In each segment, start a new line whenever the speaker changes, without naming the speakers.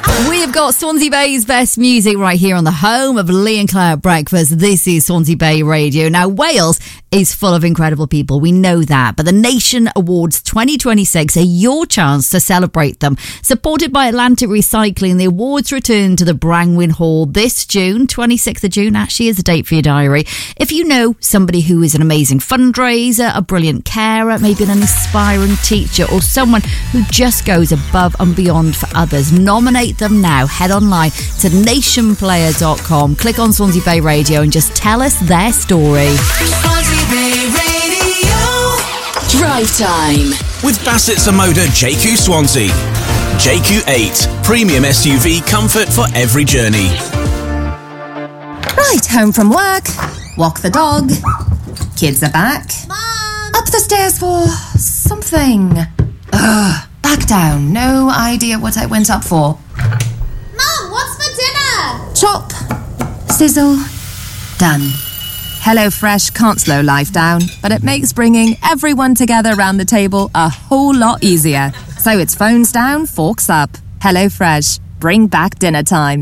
We have got Swansea Bay's best music right here on the home of Lee and Claire Breakfast. This is Swansea Bay Radio. Now, Wales is full of incredible people. We know that. But the Nation Awards 2026 are your chance to celebrate them. Supported by Atlantic Recycling, the awards return to the Brangwyn Hall this June. 26th of June actually is a date for your diary. If you know somebody who is an amazing fundraiser, a brilliant carer, maybe an inspiring teacher, or someone who just goes above and beyond for others, nominate them now. Head online to nationplayer.com, click on Swansea Bay Radio and just tell us their story.
Swansea Bay Radio.
Drive time
with Bassett Samoda JQ Swansea. JQ8 premium SUV comfort for every journey.
Right, home from work, walk the dog, kids are back.
Mom!
Up the stairs for something. Back down, no idea what I went up for.
Mom, what's for dinner?
Chop, sizzle, done. HelloFresh can't slow life down, but it makes bringing everyone together around the table a whole lot easier. So it's phones down, forks up. HelloFresh, bring back dinner time.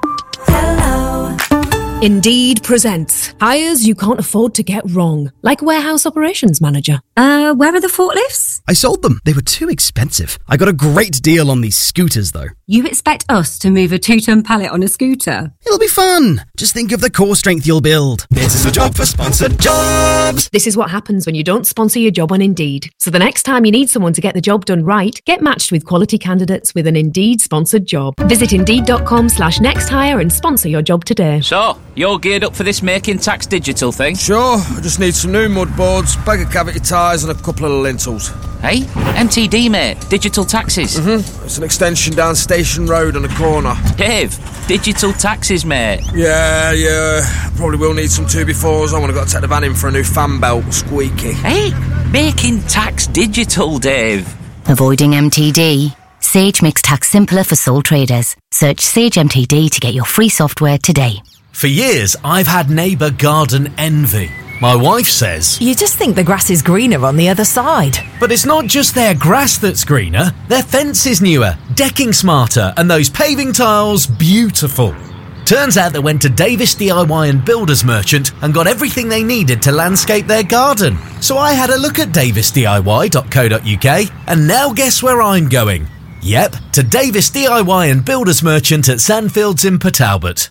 Indeed presents hires you can't afford to get wrong, like warehouse operations manager.
Where are the forklifts?
I sold them. They were too expensive. I got a great deal on these scooters, though.
You expect us to move a 2-ton pallet on a scooter?
It'll be fun. Just think of the core strength you'll build. This is a job for Sponsored Jobs.
This is what happens when you don't sponsor your job on Indeed. So the next time you need someone to get the job done right, get matched with quality candidates with an Indeed sponsored job. Visit Indeed.com/nexthire and sponsor your job today.
So, you're geared up for this Making Tax Digital thing?
Sure, I just need some new mud boards, bag of cavity tyres and a couple of lintels.
Hey, MTD, mate. Digital taxes.
It's an extension down Station Road on the corner.
Dave, digital taxes, mate.
Yeah. Probably will need some 2x4s. I've got to take the van in for a new fan belt. Squeaky.
Hey, Making Tax Digital, Dave.
Avoiding MTD? Sage makes tax simpler for sole traders. Search Sage MTD to get your free software today.
For years, I've had neighbour garden envy. My wife says,
you just think the grass is greener on the other side.
But it's not just their grass that's greener. Their fence is newer, decking smarter, and those paving tiles beautiful. Turns out they went to Davis DIY and Builders Merchant and got everything they needed to landscape their garden. So I had a look at davisdiy.co.uk, and now guess where I'm going? Yep, to Davis DIY and Builders Merchant at Sandfields in Port Talbot.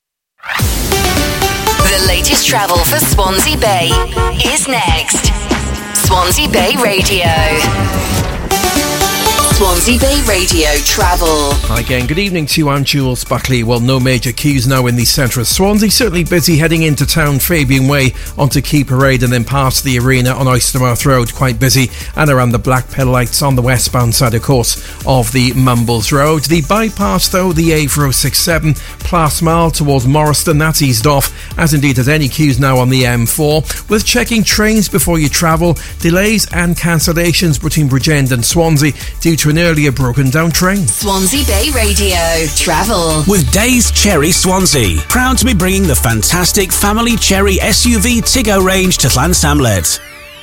The latest travel for Swansea Bay is next. Swansea Bay Radio. Swansea Bay Radio Travel.
Hi again, good evening to you. I'm Jules Buckley. Well, no major queues now in the centre of Swansea. Certainly busy heading into town, Fabian Way onto Quay Parade and then past the arena on Oystermouth Road. Quite busy, and around the Black Pill Lights on the westbound side, of course, of the Mumbles Road. The bypass, though, the A467 Plasmal towards Morriston, that's eased off, as indeed has any queues now on the M4. With checking trains before you travel, delays and cancellations between Bridgend and Swansea due to an earlier broken down train.
Swansea Bay Radio Travel.
With Days Cherry Swansea, proud to be bringing the fantastic family Cherry SUV Tiggo range to Llansamlet.